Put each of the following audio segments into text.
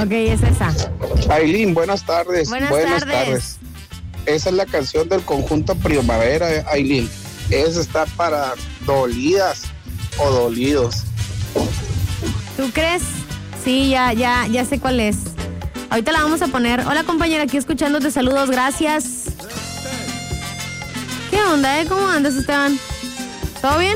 Ok, es esa. Ailín, buenas tardes. Buenas tardes. Esa es la canción del conjunto Primavera, Ailín. Esa está para dolidas o dolidos. ¿Tú crees? Sí, ya sé cuál es. Ahorita la vamos a poner. Hola, compañera, aquí escuchándote. Saludos, gracias. ¿Qué onda, ¿Cómo andas, Esteban? ¿Todo bien?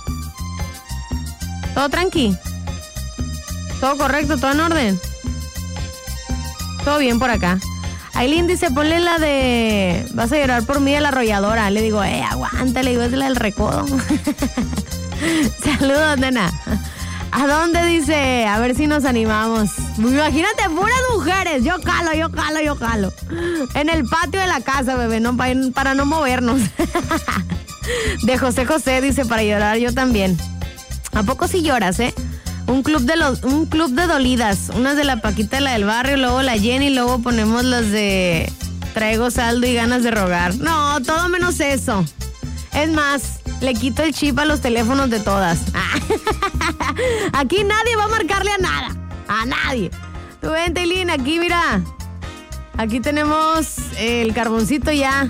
¿Todo tranqui? ¿Todo correcto? ¿Todo en orden? Todo bien por acá. Ailín dice, ponle la de Vas a llorar por mí de La Arrolladora. Le digo, aguanta, le digo, es la del recodo. Saludos, nena. ¿A dónde? Dice, a ver si nos animamos. Imagínate, puras mujeres. Yo calo. En el patio de la casa, bebé, no, para no movernos. De José dice, para llorar yo también. ¿A poco sí lloras, Un club de dolidas. Unas de la Paquita, la del barrio, luego la Jenny, luego ponemos las de Traigo saldo y ganas de rogar. No, todo menos eso. Es más, le quito el chip a los teléfonos de todas. Aquí nadie va a marcarle a nada. A nadie. Tú vente, Lin, aquí mira. Aquí tenemos el carboncito ya.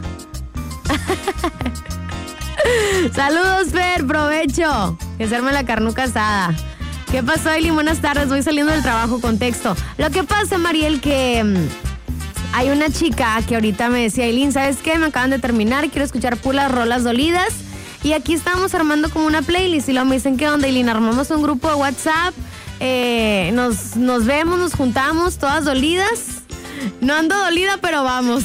Saludos, Fer, provecho. Que se arme la carnuca asada. ¿Qué pasó, Aileen? Buenas tardes, voy saliendo del trajo, contexto. Lo que pasa, Mariel, que hay una chica que ahorita me decía, Aileen, ¿sabes qué? Me acaban de terminar, quiero escuchar puras rolas dolidas. Y aquí estábamos armando como una playlist y luego me dicen, ¿qué onda, Aileen? Armamos un grupo de WhatsApp, nos vemos, nos juntamos, todas dolidas. No ando dolida, pero vamos.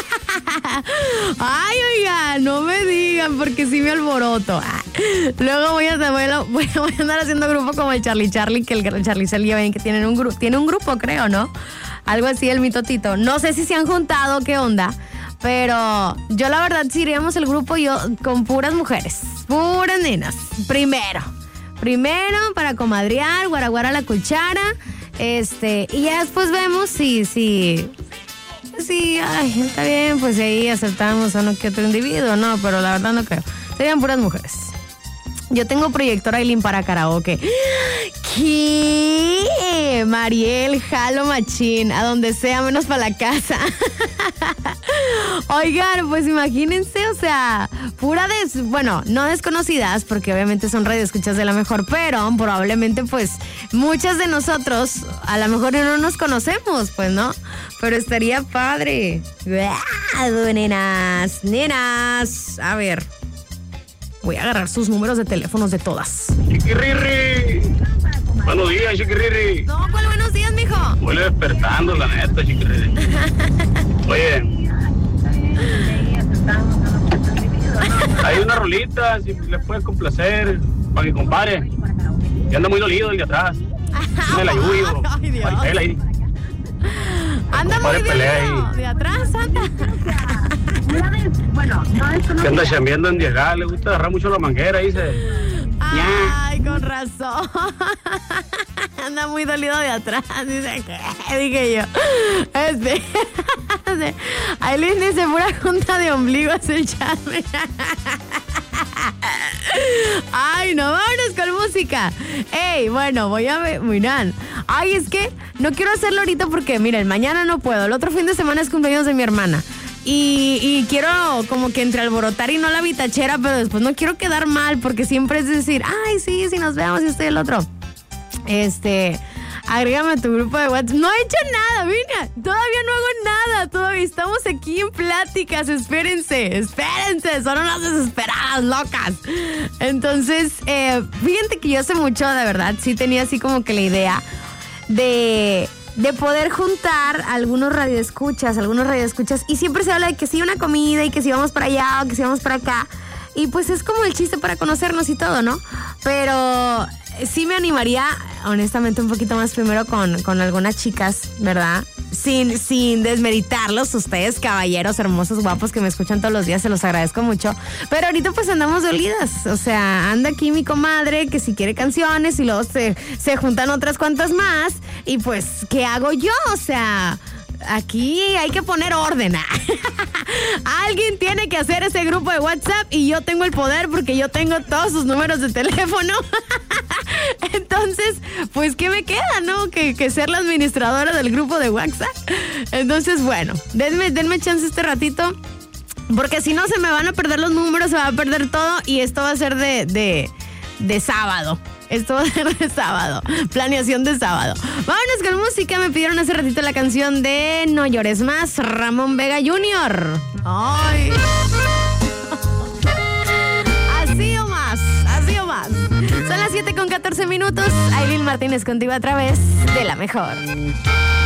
Ay, oiga, no me digan porque sí me alboroto. Luego voy a andar haciendo grupo como el Charlie, que el Charlie ya ven que tiene un grupo, creo, ¿no? Algo así, el mitotito. No sé si se han juntado, qué onda, pero yo la verdad sí iríamos el grupo yo con puras mujeres, puras nenas. Primero para comadrear, guaraguara la cuchara, y ya después vemos si ay, está bien, pues ahí aceptamos a uno que otro individuo, no, pero la verdad no creo. Serían puras mujeres. Yo tengo proyector Aileen para karaoke. ¿Qué? Mariel, jalo machín, a donde sea, menos para la casa. Oigan, pues imagínense, o sea, bueno, no desconocidas, porque obviamente son radioescuchas de La Mejor, pero probablemente pues muchas de nosotros a lo mejor no nos conocemos, pues, ¿no? Pero estaría padre. Nenas, a ver. Voy a agarrar sus números de teléfonos de todas. Chiquirri. Buenos días, Chiquirri. No, ¿cuál buenos días, mijo? Voy despertando, la neta, Chiquirri. Oye. Hay una rolita, si le puedes complacer, para mi compadre. Que anda muy dolido el de atrás. Me la ayudo. Maricela ahí. Anda muy dolido. ¿De atrás, anda? Que anda chambeando en Diagal, le gusta agarrar mucho la manguera, dice. Ay, con razón. Anda muy dolido de atrás, dice que, dije yo. Aileen dice, pura junta de ombligos el charme. Ay, no, vámonos con música. Ey, bueno, voy a ver, miran. Ay, es que no quiero hacerlo ahorita porque, miren, mañana no puedo. El otro fin de semana es cumpleaños de mi hermana. Y quiero como que entre alborotar y no la vitachera, pero después no quiero quedar mal porque siempre es decir, ay, sí, nos vemos y estoy el otro. Agrégame a tu grupo de WhatsApp. No he hecho nada, mira, todavía no hago nada, todavía estamos aquí en pláticas, espérense, son unas desesperadas locas. Entonces, fíjate que yo hace mucho, de verdad, sí tenía así como que la idea de poder juntar algunos radioescuchas, y siempre se habla de que sí una comida y que si vamos para allá o que si vamos para acá, y pues es como el chiste para conocernos y todo, ¿no? Pero sí me animaría, honestamente, un poquito más primero con algunas chicas, ¿verdad? Sin desmeritarlos, ustedes, caballeros hermosos, guapos que me escuchan todos los días, se los agradezco mucho. Pero ahorita pues andamos dolidas, o sea, anda aquí mi comadre que si quiere canciones y luego se juntan otras cuantas más y pues, ¿qué hago yo? O sea, aquí hay que poner orden. Alguien tiene que hacer ese grupo de WhatsApp y yo tengo el poder porque yo tengo todos sus números de teléfono. Entonces, pues, ¿qué me queda, no? Que ser la administradora del grupo de WhatsApp. Entonces, bueno, denme chance este ratito, porque si no se me van a perder los números, se va a perder todo y esto va a ser de sábado. Esto va a ser de sábado. Planeación de sábado. Vámonos con música. Me pidieron hace ratito la canción de No Llores Más, Ramón Vega Jr. ¡Ay! Así o más. Son las 7:14. Aileen Martínez contigo a través de La Mejor.